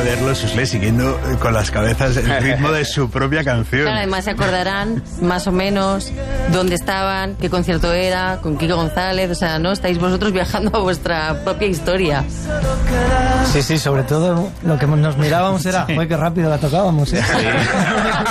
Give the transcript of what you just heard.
verlo, Susley, siguiendo con las cabezas el ritmo de su propia canción. Claro, además se acordarán más o menos dónde estaban, qué concierto era, con Kiko González, o sea, ¿no? Estáis vosotros viajando a vuestra propia historia. Sí, sobre todo lo que nos mirábamos era, ¡joder, qué rápido la tocábamos! ¿Eh? Sí.